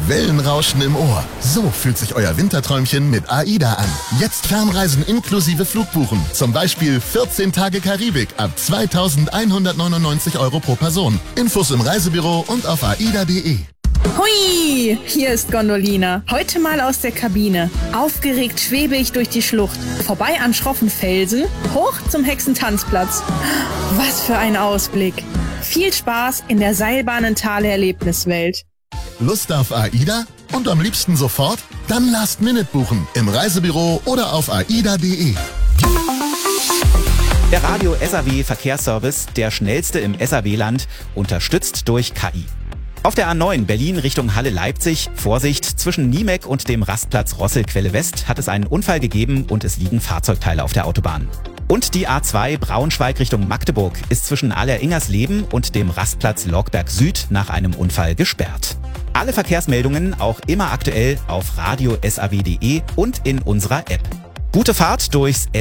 Wellenrauschen im Ohr. So fühlt sich euer Winterträumchen mit AIDA an. Jetzt Fernreisen inklusive Flugbuchen. Zum Beispiel 14 Tage Karibik ab 2.199 € pro Person. Infos im Reisebüro und auf aida.de. Hui, hier ist Gondolina. Heute mal aus der Kabine. Aufgeregt schwebe ich durch die Schlucht. Vorbei an schroffen Felsen, hoch zum Hexentanzplatz. Was für ein Ausblick. Viel Spaß in der Seilbahnentale-Erlebniswelt. Lust auf AIDA? Und am liebsten sofort? Dann Last-Minute buchen. Im Reisebüro oder auf aida.de. Der Radio SAW Verkehrsservice, der schnellste im SAW-Land, unterstützt durch KI. Auf der A9 Berlin Richtung Halle-Leipzig, Vorsicht, zwischen Niemek und dem Rastplatz Rosselquelle West hat es einen Unfall gegeben und es liegen Fahrzeugteile auf der Autobahn. Und die A2 Braunschweig Richtung Magdeburg ist zwischen Aller-Ingersleben und dem Rastplatz Logberg Süd nach einem Unfall gesperrt. Alle Verkehrsmeldungen auch immer aktuell auf radiosaw.de und in unserer App. Gute Fahrt durchs